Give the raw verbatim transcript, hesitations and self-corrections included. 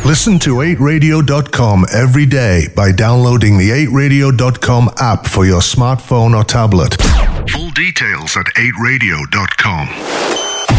Listen to eight radio dot com every day by downloading the eight radio dot com app for your smartphone or tablet. Full details at eight radio dot com.